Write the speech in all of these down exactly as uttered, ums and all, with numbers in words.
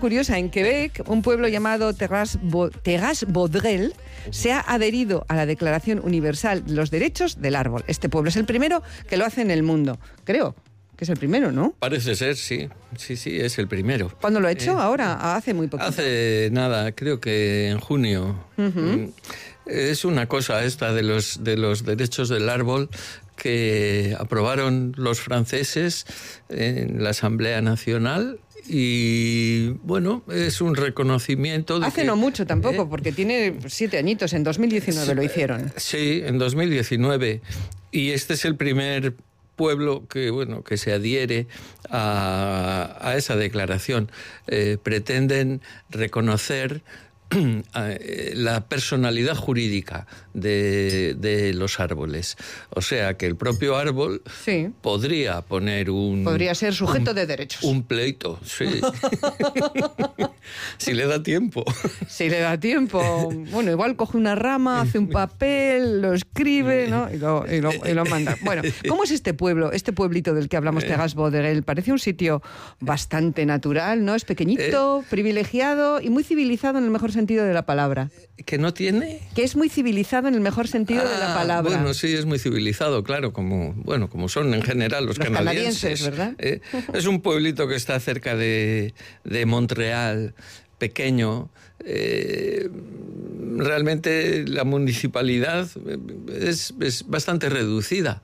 curiosa. En Quebec, un pueblo llamado Terrassa-Baudrel se ha adherido a la Declaración Universal de los Derechos del Árbol. Este pueblo es el primero que lo hace en el mundo, creo. Que es el primero, ¿no? Parece ser, sí. Sí, sí, es el primero. ¿Cuándo lo ha hecho? Eh, Ahora, hace muy poquito. Hace nada, creo que en junio. Uh-huh. Es una cosa esta de los, de los derechos del árbol que aprobaron los franceses en la Asamblea Nacional. Y bueno, es un reconocimiento de Hace que, no mucho tampoco, eh, porque tiene siete añitos, en dos mil diecinueve sí, lo hicieron. Sí, en dos mil diecinueve. Y este es el primer pueblo que, bueno, que se adhiere a, a esa declaración. Eh, pretenden reconocer la personalidad jurídica de, de los árboles. O sea, que el propio árbol sí. podría poner un... Podría ser sujeto un, de derechos. Un pleito, sí. Si le da tiempo. Si le da tiempo. Bueno, igual coge una rama, hace un papel, lo escribe, ¿no? Y lo, y lo, y lo manda. Bueno, ¿cómo es este pueblo, este pueblito del que hablamos, Terrassa-Baudrel? Parece un sitio bastante natural, ¿no? Es pequeñito, eh, privilegiado y muy civilizado en el mejor sentido de la palabra. ¿Que no tiene? Que es muy civilizado en el mejor sentido ah, de la palabra. Bueno, sí, es muy civilizado, claro, como, bueno, como son en general los, los canadienses. canadienses, ¿verdad? Eh, es un pueblito que está cerca de, de Montreal, pequeño. Eh, realmente la municipalidad es, es bastante reducida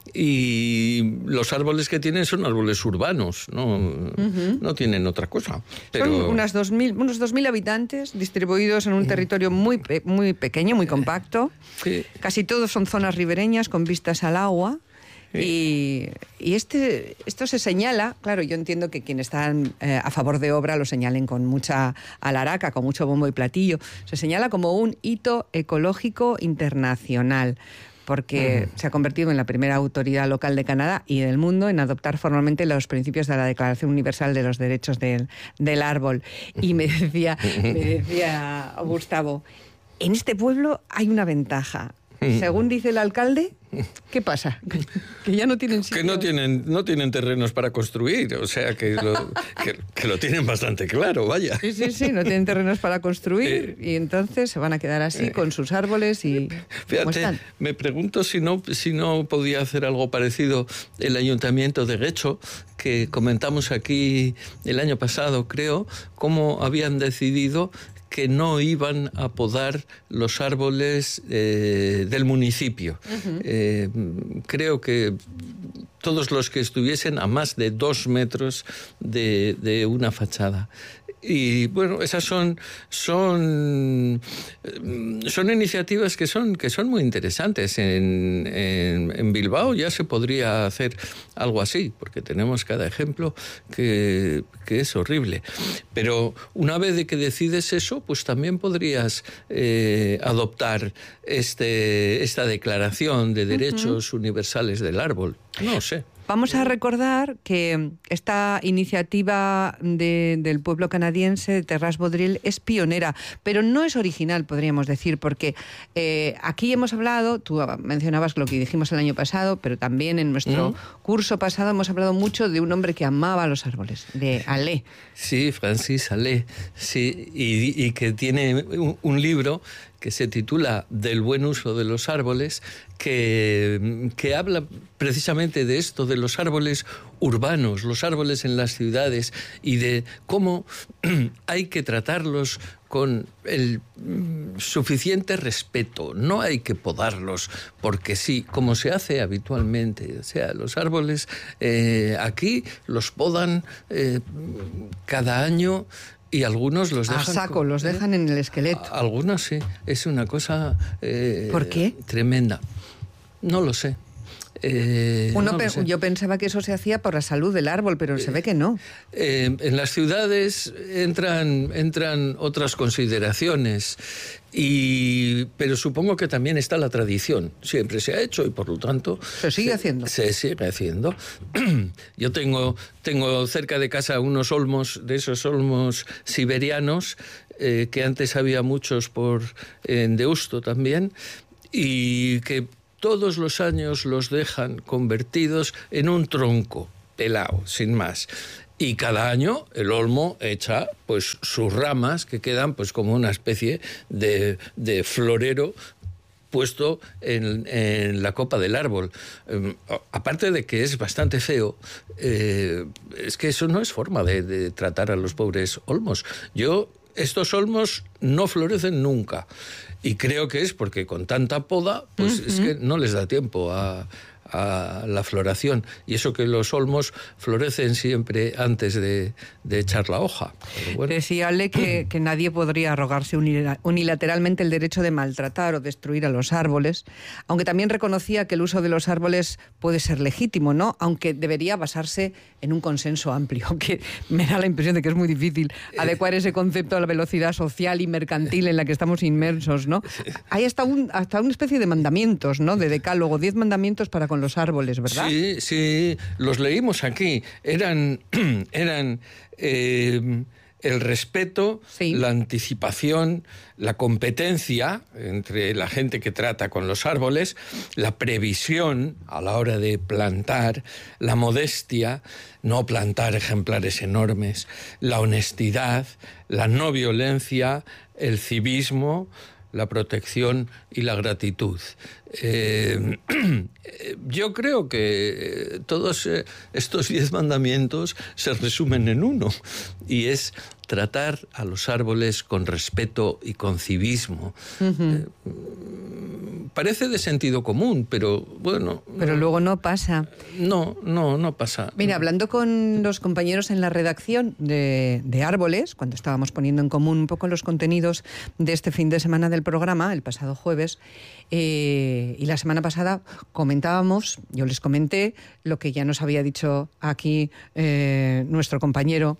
y los árboles que tienen son árboles urbanos, no, uh-huh. no tienen otra cosa. Pero... Son unas dos mil, unos dos mil habitantes distribuidos en un territorio muy, muy pequeño, muy compacto. Sí. Casi todos son zonas ribereñas con vistas al agua. Y, y este, esto se señala, claro, yo entiendo que quienes están eh, a favor de obra lo señalen con mucha alaraca, con mucho bombo y platillo. Se señala como un hito ecológico internacional, porque uh-huh. se ha convertido en la primera autoridad local de Canadá y del mundo en adoptar formalmente los principios de la Declaración Universal de los Derechos del, del Árbol. Y me decía, me decía Gustavo, en este pueblo hay una ventaja. Según dice el alcalde, ¿qué pasa? Que ya no tienen sitio. Que no tienen, no tienen terrenos para construir, o sea, que lo, que, que lo tienen bastante claro, vaya. Sí, sí, sí, no tienen terrenos para construir eh, y entonces se van a quedar así eh, con sus árboles y... Fíjate, me pregunto si no, si no podía hacer algo parecido el Ayuntamiento de Guecho, que comentamos aquí el año pasado, creo, cómo habían decidido que no iban a podar los árboles eh, del municipio. Uh-huh. Eh, creo que todos los que estuviesen a más de dos metros de, de una fachada. Y bueno, esas son son son iniciativas que son que son muy interesantes. En, en, en Bilbao ya se podría hacer algo así, porque tenemos cada ejemplo que, que es horrible. Pero una vez de que decides eso, pues también podrías eh, adoptar este esta declaración de derechos uh-huh. universales del árbol. No sé. Vamos a recordar que esta iniciativa de, del pueblo canadiense de Terrassa-Baudrel es pionera, pero no es original, podríamos decir, porque eh, aquí hemos hablado, tú mencionabas lo que dijimos el año pasado, pero también en nuestro mm. curso pasado hemos hablado mucho de un hombre que amaba los árboles, de Allais. Sí, Francis Allais, sí, y, y que tiene un, un libro que se titula Del buen uso de los árboles, que, que habla precisamente de esto, de los árboles urbanos, los árboles en las ciudades, y de cómo hay que tratarlos con el suficiente respeto. No hay que podarlos porque sí, como se hace habitualmente. O sea, los árboles eh, aquí los podan eh, cada año. Y algunos los dejan... A saco, los dejan en el esqueleto. Algunos sí. Es una cosa... Eh, ¿Por qué? Tremenda. No lo sé. Eh, Uno no pe- sé. Yo pensaba que eso se hacía por la salud del árbol, pero eh, se ve que no. Eh, en las ciudades entran, entran otras consideraciones, y, pero supongo que también está la tradición. Siempre se ha hecho y por lo tanto... Se sigue se, haciendo. Se sigue haciendo. Yo tengo, tengo cerca de casa unos olmos, de esos olmos siberianos, eh, que antes había muchos por en Deusto también, y que todos los años los dejan convertidos en un tronco pelado, sin más. Y cada año el olmo echa pues sus ramas, que quedan pues como una especie de, de florero puesto en, en la copa del árbol. Eh, aparte de que es bastante feo, eh, es que eso no es forma de, de tratar a los pobres olmos. Yo, estos olmos no florecen nunca. Y creo que es porque con tanta poda, pues uh-huh. es que no les da tiempo a... a la floración, y eso que los olmos florecen siempre antes de, de echar la hoja. Bueno. Decíale que, que nadie podría arrogarse unilateralmente el derecho de maltratar o destruir a los árboles, aunque también reconocía que el uso de los árboles puede ser legítimo, ¿no? Aunque debería basarse en un consenso amplio, que me da la impresión de que es muy difícil adecuar ese concepto a la velocidad social y mercantil en la que estamos inmersos, ¿no? Hay hasta, un, hasta una especie de mandamientos, ¿no? De decálogo, diez mandamientos para con los árboles, ¿verdad? Sí, sí, los leímos aquí. Eran, eran eh, el respeto, sí. la anticipación, la competencia entre la gente que trata con los árboles, la previsión a la hora de plantar, la modestia, no plantar ejemplares enormes, la honestidad, la no violencia, el civismo, la protección y la gratitud. Eh, yo creo que todos estos diez mandamientos se resumen en uno, y es tratar a los árboles con respeto y con civismo. Uh-huh. Eh, parece de sentido común, pero bueno... Pero luego no pasa. No, no, no pasa. Mira, hablando con los compañeros en la redacción de, de Árboles, cuando estábamos poniendo en común un poco los contenidos de este fin de semana del programa, el pasado jueves, eh, y la semana pasada comentábamos, yo les comenté lo que ya nos había dicho aquí eh, nuestro compañero,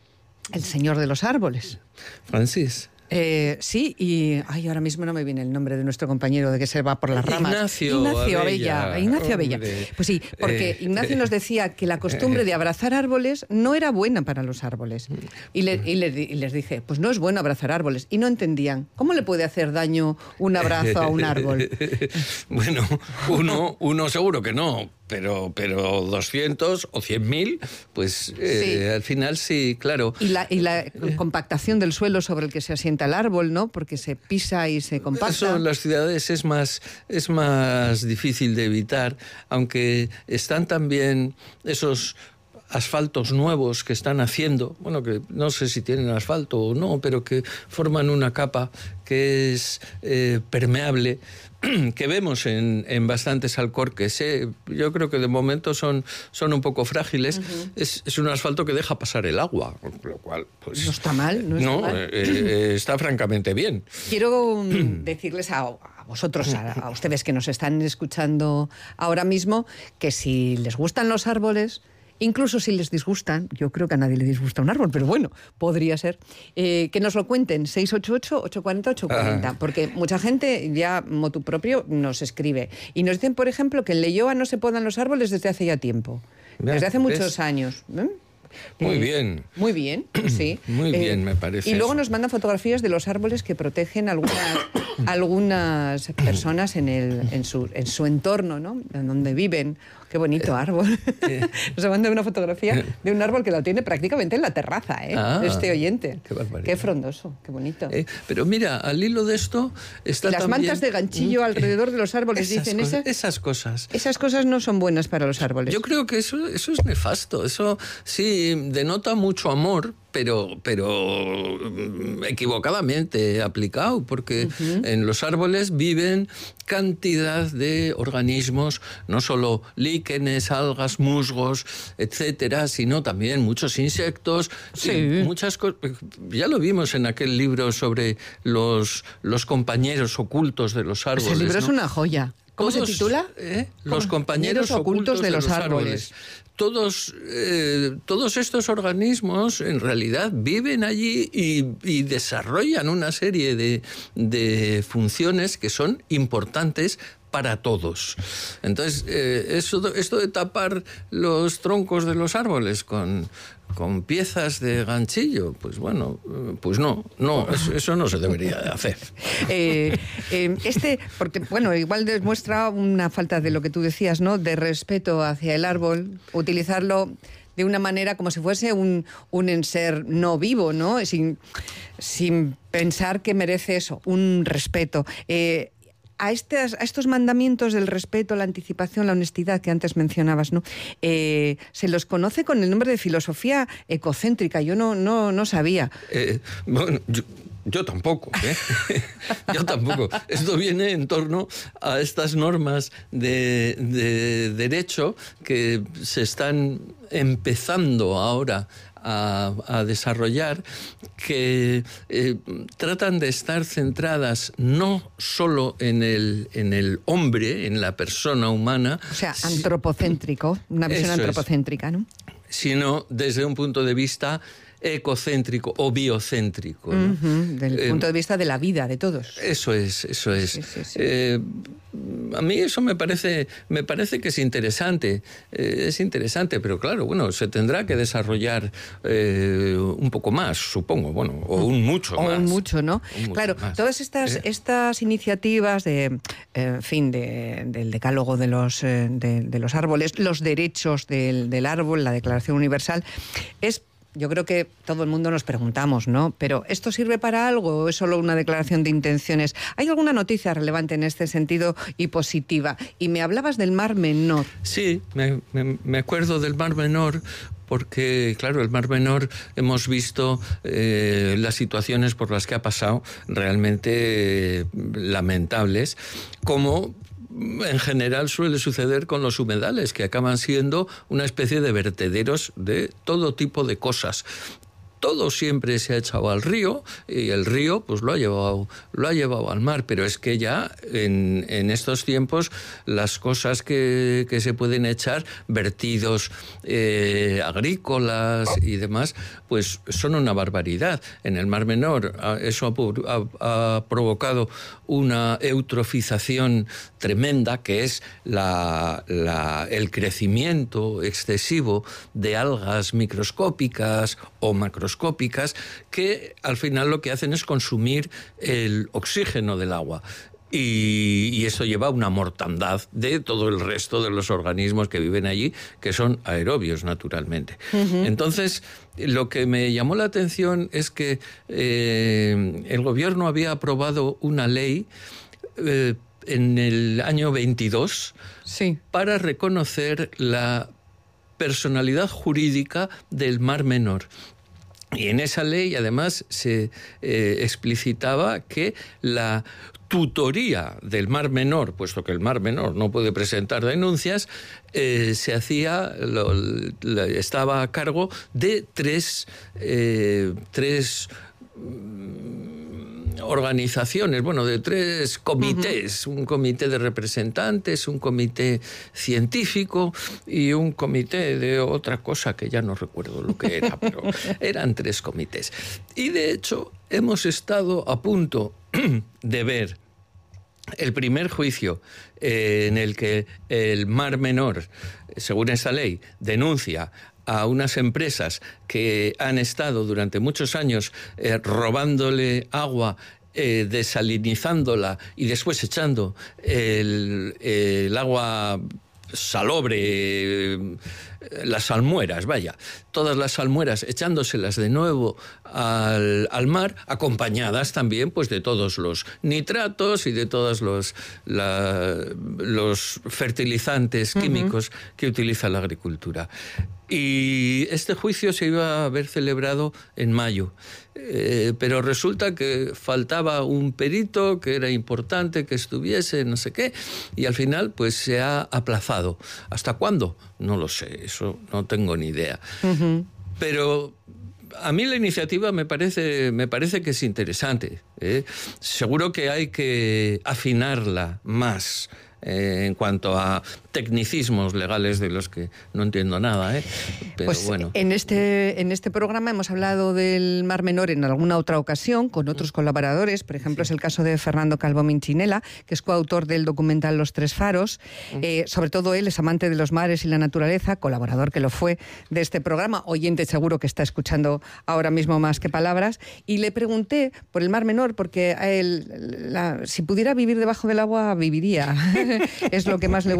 el señor de los árboles. Francis. Eh, sí, y ay, ahora mismo no me viene el nombre de nuestro compañero de que se va por las ramas. Ignacio, Ignacio Abella. Abella. Ignacio Abella. Pues sí, porque eh, Ignacio nos decía que la costumbre de abrazar árboles no era buena para los árboles. Y, le, y, le, y les dije, pues no es bueno abrazar árboles. Y no entendían. ¿Cómo le puede hacer daño un abrazo a un árbol? Bueno, uno, uno seguro que no. Pero, pero doscientos o cien mil, pues eh, sí. al final sí, claro. Y la, y la compactación del suelo sobre el que se asienta el árbol, ¿no? Porque se pisa y se compacta. Eso en las ciudades es más, es más difícil de evitar, aunque están también esos asfaltos nuevos que están haciendo, bueno, que no sé si tienen asfalto o no, pero que forman una capa que es eh, permeable, que vemos en, en bastantes alcorques. ¿eh? Yo creo que de momento son, son un poco frágiles. Uh-huh. Es, es un asfalto que deja pasar el agua, lo cual... Pues, no está mal, no está no, mal. Eh, eh, está francamente bien. Quiero decirles a, a vosotros, a, a ustedes que nos están escuchando ahora mismo, que si les gustan los árboles... Incluso si les disgustan, yo creo que a nadie le disgusta un árbol, pero bueno, podría ser, eh, que nos lo cuenten, seis ocho ocho, ocho cuatro cero, ocho cuatro cero, ah. porque mucha gente ya motu propio nos escribe. Y nos dicen, por ejemplo, que en Leioa no se podan los árboles desde hace ya tiempo, ya, desde hace muchos ¿ves? años. ¿eh? Muy eh, bien. Muy bien, sí. Muy eh, bien, me parece. Y luego eso. nos mandan fotografías de los árboles que protegen algunas, algunas personas en, el, en, su, en su entorno, ¿no? En donde viven. Qué bonito árbol. Nos mandan una fotografía de un árbol que lo tiene prácticamente en la terraza, ¿eh? Ah, este oyente. Qué barbaridad. Qué frondoso, qué bonito. Eh, pero mira, al hilo de esto está y las también... mantas de ganchillo alrededor de los árboles, esas dicen. Cosas, esas, esas cosas. Esas cosas no son buenas para los árboles. Yo creo que eso, eso es nefasto. Eso sí denota mucho amor, pero, pero equivocadamente aplicado, porque uh-huh. en los árboles viven cantidad de organismos, no solo líquenes, algas, musgos, etcétera, sino también muchos insectos, sí. muchas cosas. Ya lo vimos en aquel libro sobre los, los compañeros ocultos de los árboles. Ese libro ¿no? es una joya. ¿Cómo Todos, se titula? Eh, los compañeros ocultos, ocultos de, de los, los árboles. árboles. Todos, eh, todos estos organismos en realidad viven allí y, y desarrollan una serie de, de funciones que son importantes para todos. Entonces, eh, eso, esto de tapar los troncos de los árboles con, con piezas de ganchillo, pues bueno, pues no, no, eso, eso no se debería de hacer. Eh, eh, este, porque bueno, igual demuestra una falta de lo que tú decías, ¿no? De respeto hacia el árbol, utilizarlo de una manera como si fuese un, un ser no vivo, ¿no? Sin, sin pensar que merece eso, un respeto. Eh, A, estas, a estos mandamientos del respeto, la anticipación, la honestidad que antes mencionabas, ¿no? Eh, se los conoce con el nombre de filosofía ecocéntrica. Yo no, no, no sabía. Eh, bueno, yo, yo tampoco, ¿eh? Yo tampoco. Esto viene en torno a estas normas de, de derecho que se están empezando ahora A, a desarrollar, que eh, tratan de estar centradas no solo en el, en el hombre, en la persona humana. O sea, antropocéntrico, una visión antropocéntrica, ¿no? Sino desde un punto de vista ecocéntrico o biocéntrico, ¿no? Uh-huh, del eh, punto de vista de la vida de todos. Eso es, eso es. Sí, sí, sí. Eh, a mí eso me parece, me parece que es interesante, eh, es interesante, pero claro, bueno, se tendrá que desarrollar eh, un poco más, supongo, bueno, o un mucho o más. O un mucho, ¿no? Un mucho claro, más. Todas estas, ¿Eh? estas iniciativas de, eh, en fin, de, del decálogo de los, eh, de, de los árboles, los derechos del, del árbol, la Declaración Universal, es... Yo creo que todo el mundo nos preguntamos, ¿no? Pero ¿esto sirve para algo o es solo una declaración de intenciones? ¿Hay alguna noticia relevante en este sentido y positiva? Y me hablabas del Mar Menor. Sí, me, me, me acuerdo del Mar Menor porque, claro, el Mar Menor hemos visto eh, las situaciones por las que ha pasado realmente eh, lamentables, como en general suele suceder con los humedales, que acaban siendo una especie de vertederos de todo tipo de cosas. Todo siempre se ha echado al río y el río pues lo ha llevado, lo ha llevado al mar, pero es que ya en, en estos tiempos las cosas que, que se pueden echar, vertidos eh, agrícolas y demás, pues son una barbaridad. En el Mar Menor eso ha, ha, ha provocado una eutrofización tremenda, que es la, la, el crecimiento excesivo de algas microscópicas o macroscópicas que al final lo que hacen es consumir el oxígeno del agua. Y, y eso lleva a una mortandad de todo el resto de los organismos que viven allí, que son aerobios, naturalmente. Uh-huh. Entonces, lo que me llamó la atención es que eh, el gobierno había aprobado una ley eh, en el año veintidós sí. para reconocer la personalidad jurídica del Mar Menor. Y en esa ley, además, se eh, explicitaba que la tutoría del Mar Menor, puesto que el Mar Menor no puede presentar denuncias, eh, se hacía, lo, lo, estaba a cargo de tres, eh, tres organizaciones, bueno, de tres comités, uh-huh. un comité de representantes, un comité científico y un comité de otra cosa que ya no recuerdo lo que era, pero eran tres comités. Y de hecho hemos estado a punto de ver el primer juicio eh, en el que el Mar Menor, según esta ley, denuncia a unas empresas que han estado durante muchos años eh, robándole agua, eh, desalinizándola y después echando el, el agua salobre, las salmueras, vaya, todas las salmueras echándoselas de nuevo al, al mar, acompañadas también pues de todos los nitratos y de todos los, la, los fertilizantes químicos uh-huh. que utiliza la agricultura. Y este juicio se iba a haber celebrado en mayo, eh, pero resulta que faltaba un perito que era importante que estuviese, no sé qué, y al final pues se ha aplazado. ¿Hasta cuándo? No lo sé, eso no tengo ni idea. Uh-huh. Pero a mí la iniciativa me parece, me parece que es interesante, ¿eh? Seguro que hay que afinarla más eh, en cuanto a tecnicismos legales de los que no entiendo nada, ¿eh? Pero pues bueno. En este, en este programa hemos hablado del Mar Menor en alguna otra ocasión con otros colaboradores. Por ejemplo, sí. es el caso de Fernando Calvo Minchinela, que es coautor del documental Los Tres Faros. Eh, sobre todo él es amante de los mares y la naturaleza, colaborador que lo fue de este programa, oyente seguro que está escuchando ahora mismo más que palabras. Y le pregunté por el Mar Menor, porque a él, la, si pudiera vivir debajo del agua, viviría. Es lo que más le gusta en el mundo.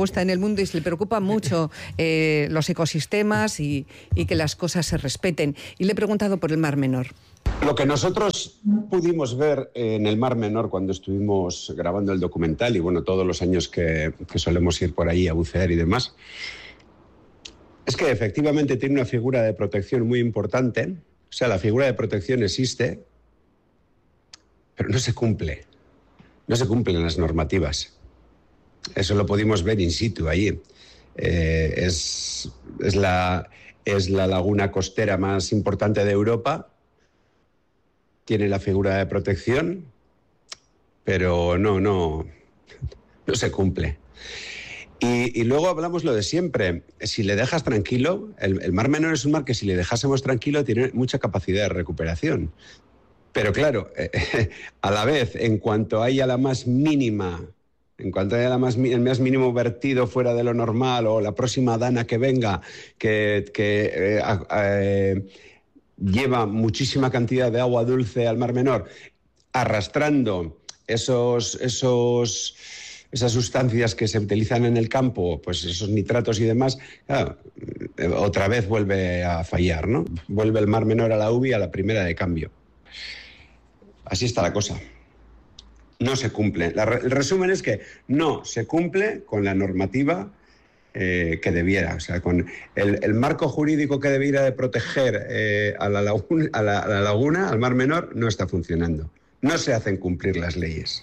mundo y se le preocupa mucho eh, los ecosistemas y, y que las cosas se respeten. Y le he preguntado por el Mar Menor. Lo que nosotros pudimos ver en el Mar Menor cuando estuvimos grabando el documental y bueno, todos los años que, que solemos ir por ahí a bucear y demás, es que efectivamente tiene una figura de protección muy importante. O sea, la figura de protección existe, pero no se cumple. No se cumplen las normativas. Eso lo pudimos ver in situ allí. Eh, es, es, la, es la laguna costera más importante de Europa. Tiene la figura de protección, pero no, no, no se cumple. Y, y luego hablamos lo de siempre. Si le dejas tranquilo, el, el Mar Menor es un mar que si le dejásemos tranquilo tiene mucha capacidad de recuperación. Pero claro, eh, a la vez, en cuanto haya la más mínima, en cuanto haya la más, el más mínimo vertido fuera de lo normal o la próxima dana que venga, que... que eh, eh, lleva muchísima cantidad de agua dulce al Mar Menor, arrastrando esos, esos, esas sustancias que se utilizan en el campo, pues esos nitratos y demás, claro, otra vez vuelve a fallar, ¿no? Vuelve el Mar Menor a la U B I a la primera de cambio. Así está la cosa. No se cumple. La, el resumen es que no se cumple con la normativa Eh, que debiera, o sea, con el, el marco jurídico que debiera de proteger eh, a, la laguna, a, la, a la laguna, al Mar Menor, no está funcionando. No se hacen cumplir las leyes.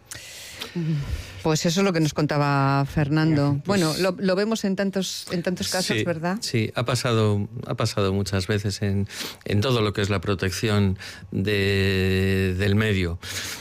Pues eso es lo que nos contaba Fernando. Pues, bueno, lo, lo vemos en tantos, en tantos casos, sí, ¿verdad? Sí, ha pasado, ha pasado muchas veces en, en todo lo que es la protección de, del medio.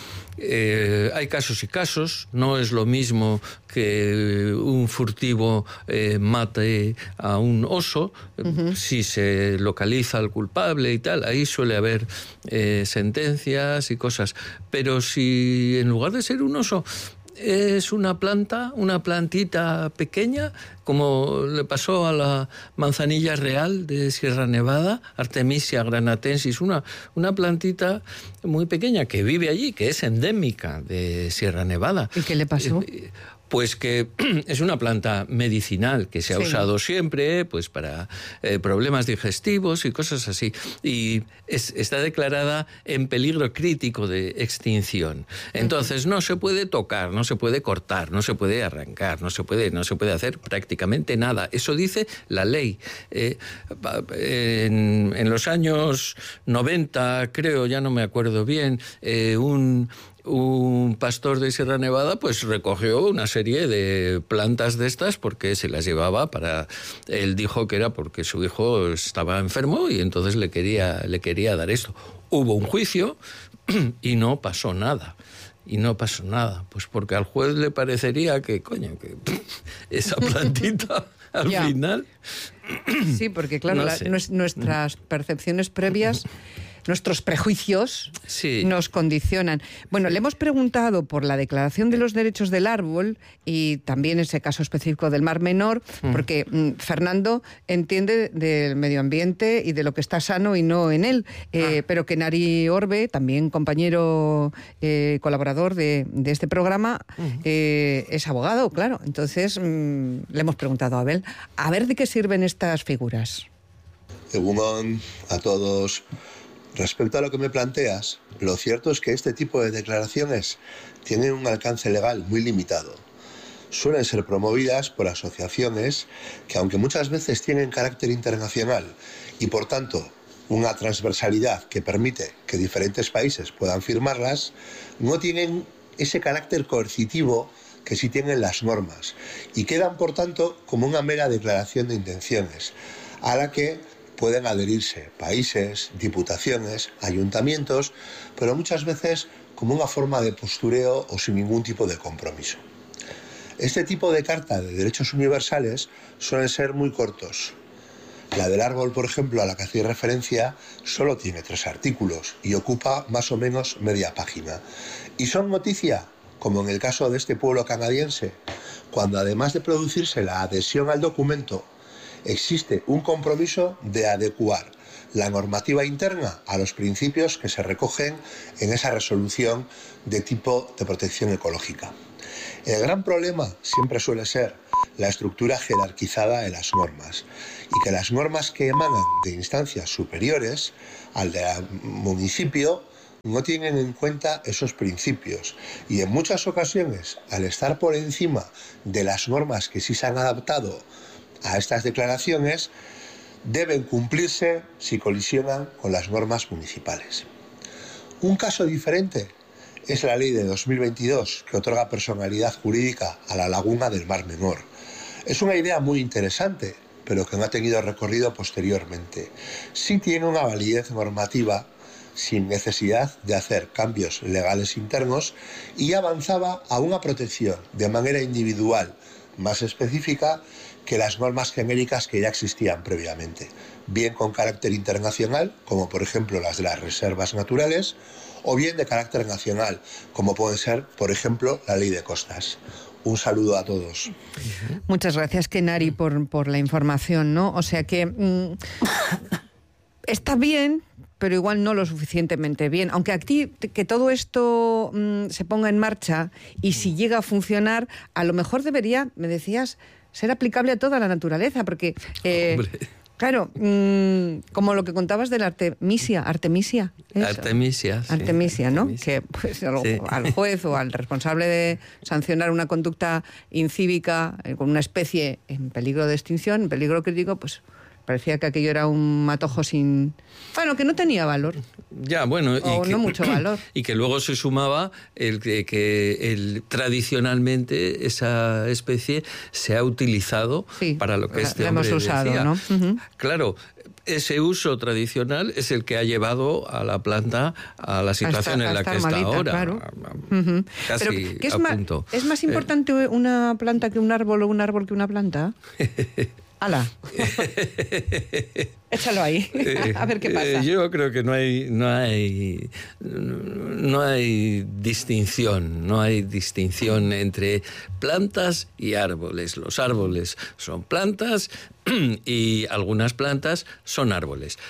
Eh, hay casos y casos, no es lo mismo que un furtivo eh, mate a un oso, uh-huh. Si se localiza al culpable y tal, ahí suele haber eh, sentencias y cosas, pero si en lugar de ser un oso es una planta, una plantita pequeña, como le pasó a la manzanilla real de Sierra Nevada, Artemisia granatensis, una, una plantita muy pequeña que vive allí, que es endémica de Sierra Nevada. ¿Y qué le pasó? Eh, Pues que es una planta medicinal que se ha sí. usado siempre pues para eh, problemas digestivos y cosas así. Y es, está declarada en peligro crítico de extinción. Entonces no se puede tocar, no se puede cortar, no se puede arrancar, no se puede, no se puede hacer prácticamente nada. Eso dice la ley. Eh, en, en los años noventa, creo, ya no me acuerdo bien, eh, un... un pastor de Sierra Nevada pues recogió una serie de plantas de estas porque se las llevaba para... Él dijo que era porque su hijo estaba enfermo y entonces le quería, le quería dar esto. Hubo un juicio y no pasó nada. Y no pasó nada, pues porque al juez le parecería que, coño, que esa plantita al ya. final... Sí, porque claro, no sé. la, nuestras percepciones previas... Nuestros prejuicios sí. nos condicionan. Bueno, le hemos preguntado por la Declaración de los Derechos del Árbol y también ese caso específico del Mar Menor, mm. porque mm, Fernando entiende del medio ambiente y de lo que está sano y no en él, eh, ah. pero que Nari Orbe, también compañero eh, colaborador de, de este programa, mm. eh, es abogado, claro. Entonces mm, le hemos preguntado a Abel, a ver de qué sirven estas figuras. Egunon, a todos. Respecto a lo que me planteas, lo cierto es que este tipo de declaraciones tienen un alcance legal muy limitado. Suelen ser promovidas por asociaciones que, aunque muchas veces tienen carácter internacional y, por tanto, una transversalidad que permite que diferentes países puedan firmarlas, no tienen ese carácter coercitivo que sí tienen las normas y quedan, por tanto, como una mera declaración de intenciones, a la que pueden adherirse países, diputaciones, ayuntamientos, pero muchas veces como una forma de postureo o sin ningún tipo de compromiso. Este tipo de carta de derechos universales suelen ser muy cortos. La del árbol, por ejemplo, a la que hacía referencia, solo tiene tres artículos y ocupa más o menos media página. Y son noticia, como en el caso de este pueblo canadiense, cuando además de producirse la adhesión al documento, existe un compromiso de adecuar la normativa interna a los principios que se recogen en esa resolución de tipo de protección ecológica. El gran problema siempre suele ser la estructura jerarquizada de las normas y que las normas que emanan de instancias superiores al del municipio no tienen en cuenta esos principios y en muchas ocasiones, al estar por encima de las normas que sí se han adaptado a estas declaraciones, deben cumplirse si colisionan con las normas municipales. Un caso diferente es la ley de dos mil veintidós que otorga personalidad jurídica a la laguna del Mar Menor. Es una idea muy interesante, pero que no ha tenido recorrido posteriormente. Sí tiene una validez normativa sin necesidad de hacer cambios legales internos y avanzaba a una protección de manera individual más específica que las normas genéricas que ya existían previamente, bien con carácter internacional, como por ejemplo las de las reservas naturales, o bien de carácter nacional, como puede ser, por ejemplo, la ley de costas. Un saludo a todos. Muchas gracias, Kenari, por, por la información, ¿no? O sea que mmm, está bien, pero igual no lo suficientemente bien. Aunque aquí que todo esto mmm, se ponga en marcha y si llega a funcionar, a lo mejor debería, me decías, ser aplicable a toda la naturaleza, porque... Eh, Claro, mmm, como lo que contabas de la Artemisia, Artemisia. ¿eso? Artemisia, sí. Artemisia, ¿no? Artemisia. Que pues, al, Sí. al juez o al responsable de sancionar una conducta incívica eh, con una especie en peligro de extinción, en peligro crítico, pues parecía que aquello era un matojo sin... Bueno, que no tenía valor. Ya, bueno, o y que, no mucho valor. Y que luego se sumaba el que, que el, tradicionalmente esa especie se ha utilizado sí, para lo que este la hombre hemos usado, decía. ¿no? Uh-huh. Claro, ese uso tradicional es el que ha llevado a la planta a la situación a estar, en la que está malita, ahora. Claro. Uh-huh. Casi Pero, ¿qué es, a más, punto. ¿Es más importante eh, una planta que un árbol o un árbol que una planta? ¡Hala! Échalo ahí, a ver qué pasa. Eh, yo creo que no hay, no hay, no hay distinción, no hay distinción entre plantas y árboles. Los árboles son plantas y algunas plantas son árboles.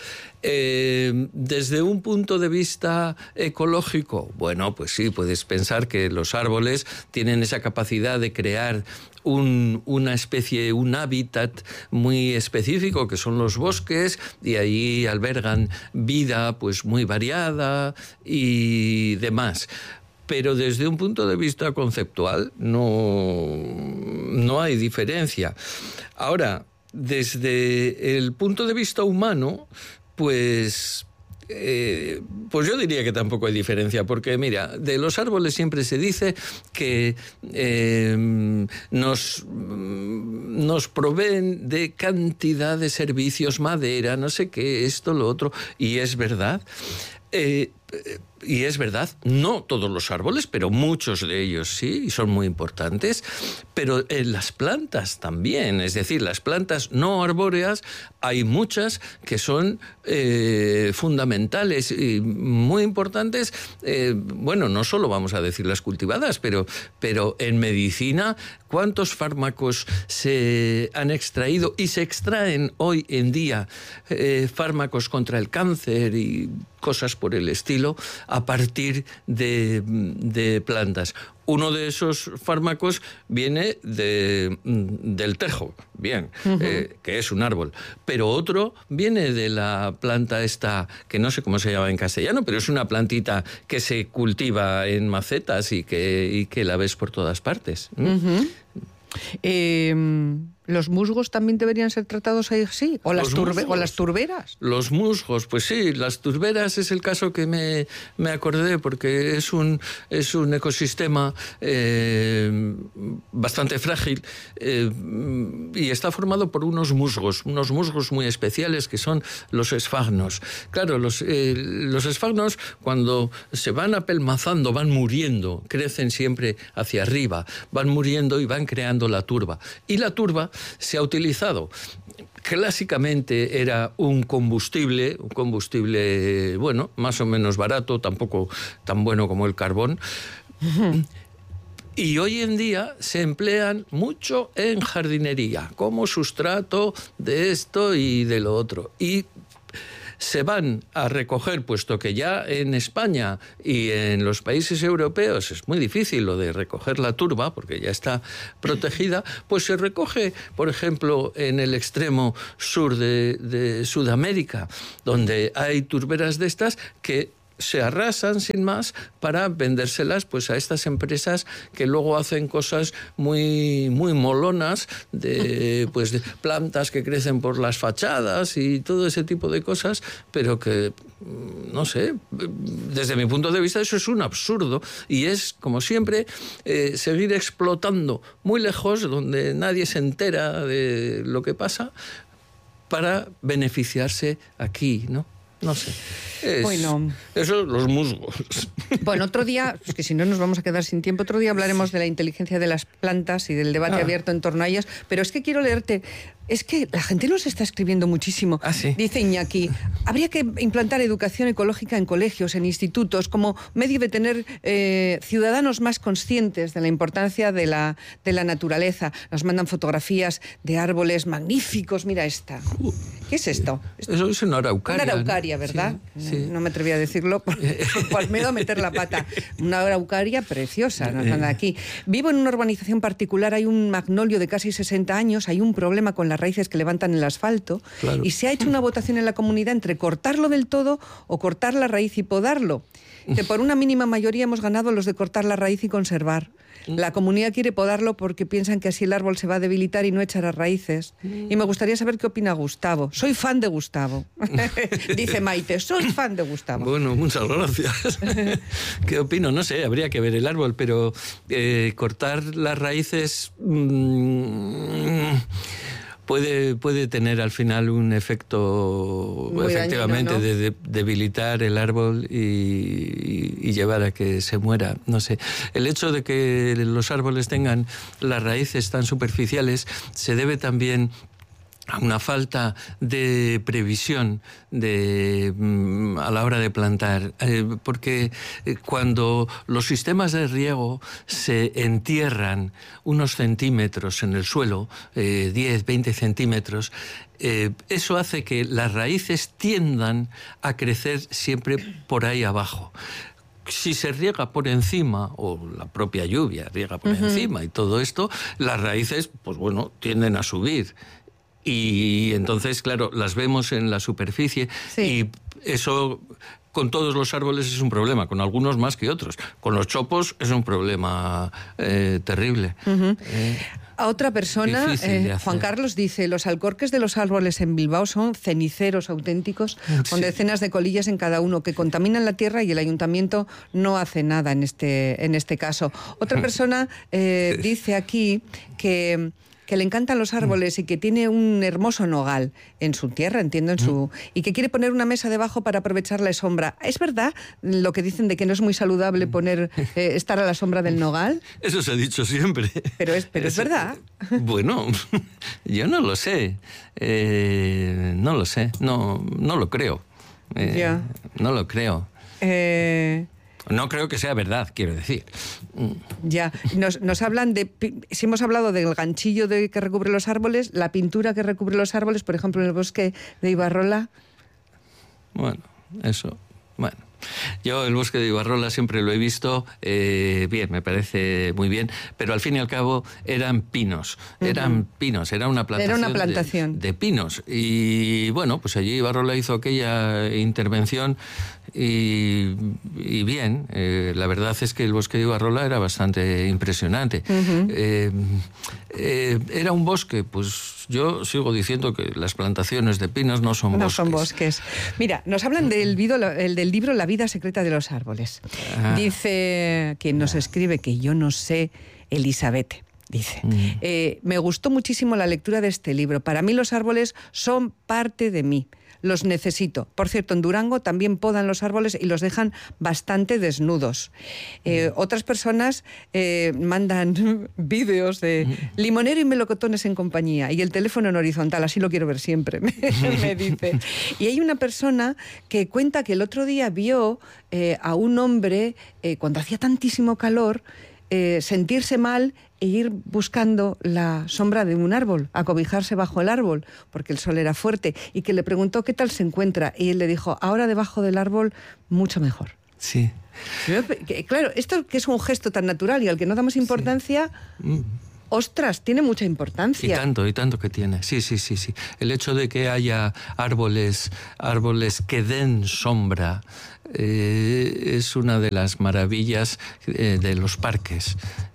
Eh, desde un punto de vista ecológico, bueno, pues sí, puedes pensar que los árboles tienen esa capacidad de crear un, una especie, un hábitat muy específico, que son los bosques, y ahí albergan vida pues muy variada y demás. Pero desde un punto de vista conceptual no, no hay diferencia. Ahora, desde el punto de vista humano, pues, eh, pues yo diría que tampoco hay diferencia, porque mira, de los árboles siempre se dice que eh, nos, nos proveen de cantidad de servicios, madera, no sé qué, esto, lo otro, y es verdad. Eh, y es verdad, no todos los árboles, pero muchos de ellos sí, y son muy importantes, pero en las plantas también, es decir, las plantas no arbóreas, hay muchas que son eh, fundamentales y muy importantes, eh, bueno, no solo vamos a decir las cultivadas, pero, pero en medicina, ¿cuántos fármacos se han extraído y se extraen hoy en día eh, fármacos contra el cáncer y cosas por el estilo a partir de, de plantas? Uno de esos fármacos viene de, del tejo, bien, uh-huh. eh, que es un árbol, pero otro viene de la planta esta, que no sé cómo se llama en castellano, pero es una plantita que se cultiva en macetas y que, y que la ves por todas partes. ¿Mm? Uh-huh. Eh, ¿Los musgos también deberían ser tratados así? ¿O las, turbe, ¿O las turberas? Los musgos, pues sí, las turberas es el caso que me, me acordé, porque es un, es un ecosistema eh, bastante frágil eh, y está formado por unos musgos, unos musgos muy especiales que son los esfagnos. Claro, los, eh, los esfagnos cuando se van apelmazando, van muriendo, crecen siempre hacia arriba, van muriendo y van creando la turba. Y la turba se ha utilizado, clásicamente era un combustible, un combustible, bueno, más o menos barato, tampoco tan bueno como el carbón, uh-huh. Y hoy en día se emplean mucho en jardinería, como sustrato de esto y de lo otro. Y se van a recoger, puesto que ya en España y en los países europeos es muy difícil lo de recoger la turba, porque ya está protegida, pues se recoge, por ejemplo, en el extremo sur de, de Sudamérica, donde hay turberas de estas que se arrasan sin más para vendérselas pues a estas empresas que luego hacen cosas muy muy molonas de pues de plantas que crecen por las fachadas y todo ese tipo de cosas, pero que no sé, desde mi punto de vista eso es un absurdo y es, como siempre, eh, seguir explotando muy lejos donde nadie se entera de lo que pasa para beneficiarse aquí, ¿no? No sé. Es, bueno, eso, los musgos. Bueno, otro día, es que si no nos vamos a quedar sin tiempo, otro día hablaremos de la inteligencia de las plantas y del debate ah. abierto en torno a ellas, pero es que quiero leerte, es que la gente nos está escribiendo muchísimo. Ah, ¿sí? Dice Iñaki, habría que implantar educación ecológica en colegios, en institutos, como medio de tener eh, ciudadanos más conscientes de la importancia de la, de la naturaleza. Nos mandan fotografías de árboles magníficos, mira esta. ¿Qué es esto? Eso es una araucaria. Una araucaria, ¿no? ¿Verdad? Sí, sí. No me atreví a decirlo por, por miedo a meter la pata. Una araucaria preciosa, nos manda aquí. Vivo en una urbanización particular, hay un magnolio de casi sesenta años, hay un problema con las raíces que levantan el asfalto, claro. Y se ha hecho una votación en la comunidad entre cortarlo del todo o cortar la raíz y podarlo. Que por una mínima mayoría hemos ganado los de cortar la raíz y conservar. La comunidad quiere podarlo porque piensan que así el árbol se va a debilitar y no echará raíces. Y me gustaría saber qué opina Gustavo. Soy fan de Gustavo. Dice Maite, soy fan de Gustavo. Bueno, muchas gracias. ¿Qué opino? No sé, habría que ver el árbol, pero eh, cortar las raíces... Mmm, Puede, puede tener al final un efecto, muy efectivamente, dañino, ¿no? de, de debilitar el árbol y, y, y llevar a que se muera. No sé. El hecho de que los árboles tengan las raíces tan superficiales se debe también a una falta de previsión de, a la hora de plantar, eh, porque cuando los sistemas de riego se entierran unos centímetros en el suelo, eh, diez, veinte centímetros, eh, eso hace que las raíces tiendan a crecer siempre por ahí abajo. Si se riega por encima, o la propia lluvia riega por uh-huh. encima y todo esto, las raíces, pues bueno, tienden a subir. Y entonces, claro, las vemos en la superficie sí. Y eso con todos los árboles es un problema, con algunos más que otros. Con los chopos es un problema eh, terrible. Uh-huh. eh, A otra persona, eh, Juan Carlos dice, los alcorques de los árboles en Bilbao son ceniceros auténticos, sí. Con decenas de colillas en cada uno, que contaminan la tierra y el ayuntamiento no hace nada en este, en este caso. Otra persona eh, dice aquí que... que le encantan los árboles y que tiene un hermoso nogal en su tierra, entiendo, en su y que quiere poner una mesa debajo para aprovechar la sombra. ¿Es verdad lo que dicen de que no es muy saludable poner eh, estar a la sombra del nogal? Eso se ha dicho siempre. Pero es, pero es verdad. Bueno, yo no lo sé. Eh, no lo sé. No, no lo creo. Eh, ya. No lo creo. Eh... No creo que sea verdad, quiero decir. Ya, nos, nos hablan de... Si hemos hablado del ganchillo de, que recubre los árboles, la pintura que recubre los árboles, por ejemplo, en el bosque de Ibarrola. Bueno, eso... Bueno, yo el bosque de Ibarrola siempre lo he visto eh, bien, me parece muy bien, pero al fin y al cabo eran pinos, uh-huh. eran pinos, era una plantación, era una plantación. De, de pinos. Y bueno, pues allí Ibarrola hizo aquella intervención y, y bien, eh, la verdad es que el bosque de Ibarrola era bastante impresionante. Uh-huh. Eh, eh, era un bosque, pues yo sigo diciendo que las plantaciones de pinos no son no bosques. No son bosques. Mira, nos hablan del, video, el del libro La vida secreta de los árboles. Ah. Dice quien nos escribe, que yo no sé, Elizabeth. Dice, mm. eh, me gustó muchísimo la lectura de este libro. Para mí los árboles son parte de mí. Los necesito. Por cierto, en Durango también podan los árboles y los dejan bastante desnudos. Eh, mm. Otras personas eh, mandan vídeos de mm. limonero y melocotones en compañía y el teléfono en horizontal, así lo quiero ver siempre, me, me dice. Y hay una persona que cuenta que el otro día vio eh, a un hombre, eh, cuando hacía tantísimo calor, Eh, sentirse mal e ir buscando la sombra de un árbol, acobijarse bajo el árbol, porque el sol era fuerte, y que le preguntó qué tal se encuentra, y él le dijo, ahora debajo del árbol, mucho mejor. Sí. Claro, esto que es un gesto tan natural y al que no damos importancia... Sí. Ostras, tiene mucha importancia. Y tanto, y tanto que tiene. Sí, sí, sí, sí. El hecho de que haya árboles, árboles que den sombra eh, es una de las maravillas eh, de los parques.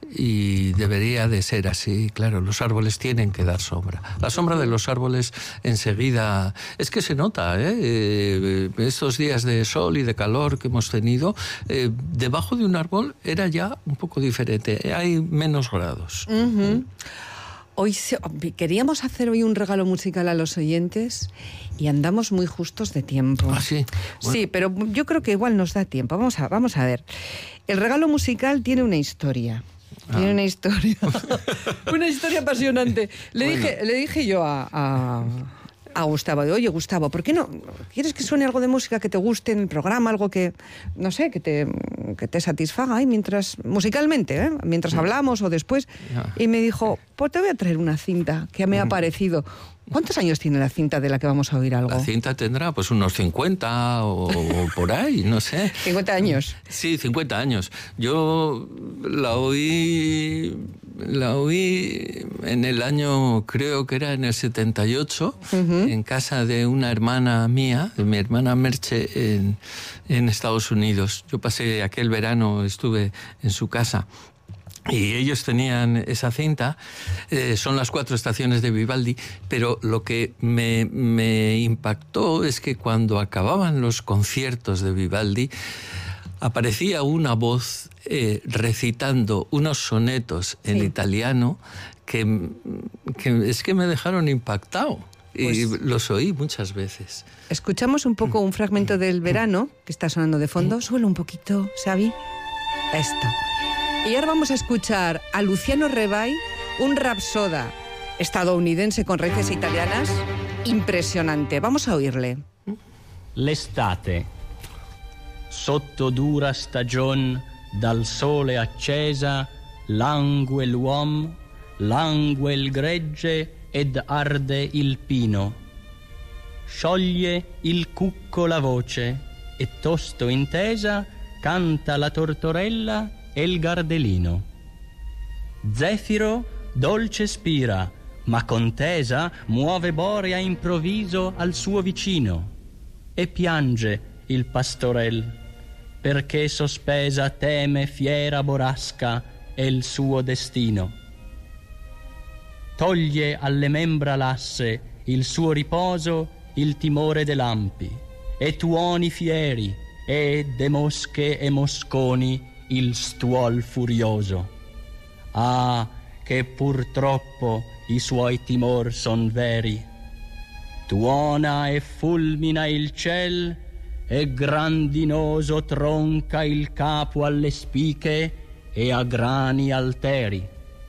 Y debería de ser así, claro, los árboles tienen que dar sombra. La sombra de los árboles enseguida, es que se nota, ¿eh? Eh, estos días de sol y de calor que hemos tenido, eh, debajo de un árbol era ya un poco diferente, hay menos grados. Uh-huh. Hoy se, queríamos hacer hoy un regalo musical a los oyentes y andamos muy justos de tiempo. ¿Ah, sí? Bueno. Sí, pero yo creo que igual nos da tiempo. Vamos a, vamos a ver. El regalo musical tiene una historia. Tiene ah. una historia. Una historia apasionante. Le, bueno. dije, le dije yo a, a, a Gustavo, oye, Gustavo, ¿por qué no? ¿Quieres que suene algo de música que te guste en el programa? Algo que, no sé, que te, que te satisfaga ahí mientras, musicalmente, ¿eh? Mientras hablamos o después. Ah. Y me dijo, pues te voy a traer una cinta que me ha parecido. ¿Cuántos años tiene la cinta de la que vamos a oír algo? La cinta tendrá pues unos cincuenta o, o por ahí, no sé. ¿cincuenta años? Sí, cincuenta años. Yo la oí, la oí en el año, creo que era en el setenta y ocho, uh-huh. en casa de una hermana mía, de mi hermana Merche, en, en Estados Unidos. Yo pasé aquel verano, estuve en su casa. Y ellos tenían esa cinta, eh, son las cuatro estaciones de Vivaldi, pero lo que me, me impactó es que cuando acababan los conciertos de Vivaldi, aparecía una voz eh, recitando unos sonetos en sí. italiano que, que es que me dejaron impactado. Pues, y los oí muchas veces. Escuchamos un poco un fragmento del verano que está sonando de fondo. Súbelo un poquito, Xavi. Esto. Y ahora vamos a escuchar a Luciano Rebay, un rapsoda estadounidense con raíces italianas, impresionante. Vamos a oírle. L'estate, sotto dura stagion, dal sole accesa, langue l'uom, langue il gregge ed arde il pino. Scioglie il cucco la voce e tosto intesa canta la tortorella e il gardelino. Zefiro dolce spira, ma contesa muove borea improvviso al suo vicino. E piange il pastorel, perché sospesa teme fiera borrasca e il suo destino. Toglie alle membra lasse il suo riposo il timore de lampi, e tuoni fieri, e de mosche e mosconi il stuol furioso. Ah, che purtroppo i suoi timor son veri. Tuona e fulmina il ciel, e grandinoso tronca il capo alle spiche e a grani alteri.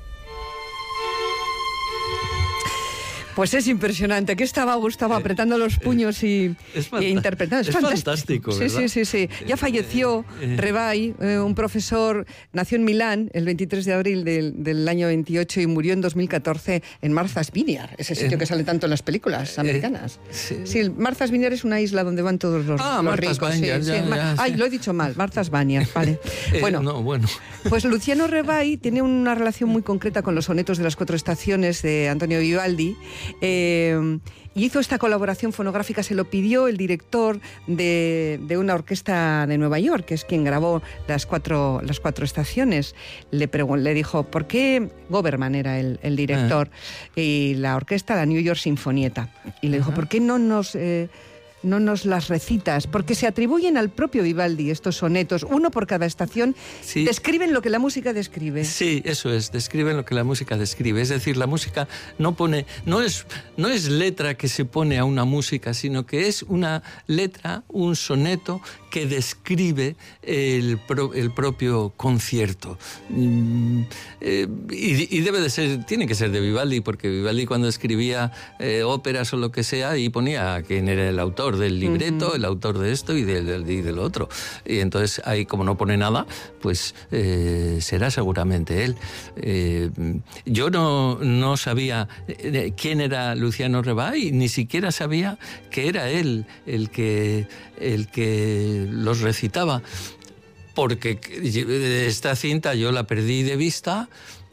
Pues es impresionante. Aquí estaba Gustavo apretando los puños y, es y interpretando. Es, es fantástico, sí, ¿verdad? Sí, sí, sí. Ya falleció eh, Rebay, eh, un profesor, nació en Milán el veintitrés de abril del, del año veintiocho y murió en dos mil catorce en Martha's Vineyard, ese sitio eh, que sale tanto en las películas americanas. Eh, sí, sí Martha's Vineyard es una isla donde van todos los, ah, los ricos. Vineyard, sí, ya, sí. Ya, Ay, sí. lo he dicho mal, Martha's Vineyard, vale. Eh, bueno, no, bueno, pues Luciano Rebay tiene una relación muy concreta con los sonetos de las cuatro estaciones de Antonio Vivaldi. Eh, Y hizo esta colaboración fonográfica, se lo pidió el director de, de una orquesta de Nueva York, que es quien grabó las cuatro, las cuatro estaciones. Le, pregun- le dijo, ¿por qué? Goberman era el, el director, uh-huh. y la orquesta, la New York Sinfonietta. Y le dijo, uh-huh. ¿por qué no nos... Eh, no nos las recitas? Porque se atribuyen al propio Vivaldi estos sonetos, uno por cada estación, sí. Describen lo que la música describe. Sí, eso es, describen lo que la música describe. Es decir, la música no pone, no es, no es letra que se pone a una música, sino que es una letra, un soneto que describe el, pro, el propio concierto. Mm, eh, y, y debe de ser, tiene que ser de Vivaldi, porque Vivaldi cuando escribía eh, óperas o lo que sea, y ponía quién era el autor del libreto, uh-huh. el autor de esto y del, del, y del otro. Y entonces ahí, como no pone nada, pues eh, será seguramente él. Eh, yo no, no sabía quién era Luciano Rebay, ni siquiera sabía que era él el que, el que los recitaba, porque esta cinta yo la perdí de vista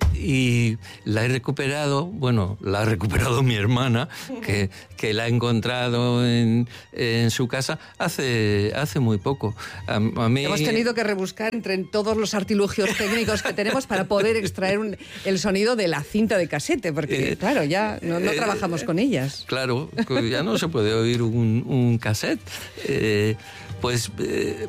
y la he recuperado, bueno, la ha recuperado mi hermana, que, que la ha encontrado en, en su casa hace, hace muy poco. A, a mí... Hemos tenido que rebuscar entre todos los artilugios técnicos que tenemos para poder extraer un, el sonido de la cinta de casete, porque, eh, claro, ya no, no eh, trabajamos con ellas. Claro, ya no se puede oír un, un cassette. Eh, Pues eh,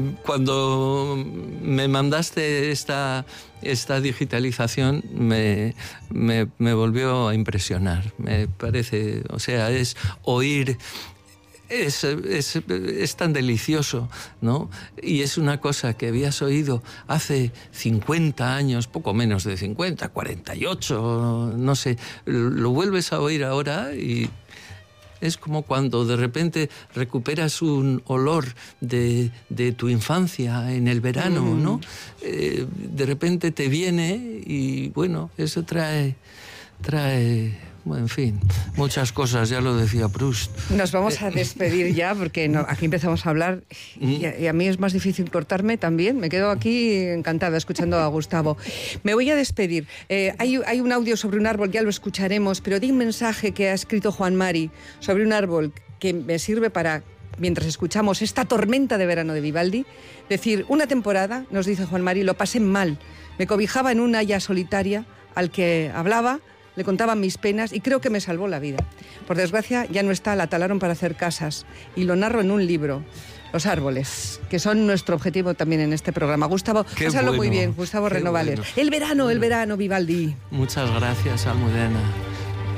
cuando me mandaste esta, esta digitalización me, me, me volvió a impresionar. Me parece, o sea, es oír... Es, es, es tan delicioso, ¿no? Y es una cosa que habías oído hace cincuenta años, poco menos de cincuenta, cuarenta y ocho, no sé. Lo vuelves a oír ahora y... es como cuando de repente recuperas un olor de, de tu infancia en el verano, mm. ¿no? Eh, de repente te viene y, bueno, eso trae... trae... Bueno, en fin, muchas cosas, ya lo decía Proust. Nos vamos a despedir ya, porque no, aquí empezamos a hablar y a, y a mí es más difícil cortarme también. Me quedo aquí encantada escuchando a Gustavo. Me voy a despedir. Eh, hay, hay un audio sobre un árbol, ya lo escucharemos, pero di un mensaje que ha escrito Juan Mari sobre un árbol que me sirve para, mientras escuchamos esta tormenta de verano de Vivaldi, decir, una temporada, nos dice Juan Mari, lo pasé mal. Me cobijaba en una haya solitaria al que hablaba, le contaban mis penas y creo que me salvó la vida. Por desgracia ya no está, la talaron para hacer casas y lo narro en un libro. Los árboles, que son nuestro objetivo también en este programa. Gustavo, pásalo bueno, muy bien, Gustavo Renovales. Bueno. El verano, el verano, Vivaldi. Muchas gracias, Almudena.